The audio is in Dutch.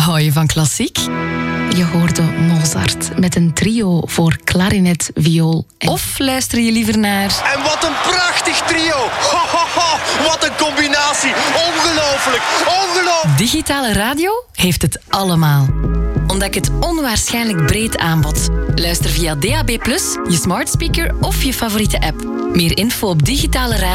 Hou je van klassiek? Je hoorde Mozart met een trio voor klarinet, viool en... Of luister je liever naar... En wat een prachtig trio! Ho, ho, ho. Wat een combinatie! Ongelooflijk! Ongelooflijk! Digitale radio heeft het allemaal. Ontdek het onwaarschijnlijk breed aanbod. Luister via DAB+, je smart speaker of je favoriete app. Meer info op digitale radio.